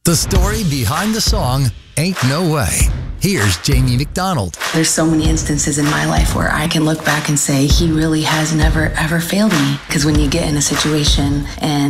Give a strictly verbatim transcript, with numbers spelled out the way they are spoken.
The story behind the song, Ain't No Way. Here's Jamie McDonald. There's so many instances in my life where I can look back and say, he really has never, ever failed me. Because when you get in a situation and